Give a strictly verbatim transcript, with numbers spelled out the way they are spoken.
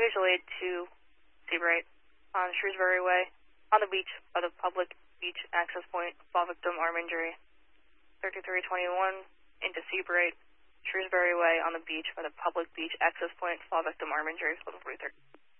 Mutual Aid to Seabright on Shrewsbury Way, on the beach by the public beach access point, fall victim, arm injury. thirty-three twenty-one into Seabright, Shrewsbury Way on the beach by the public beach access point, fall victim, arm injury, level forty-three.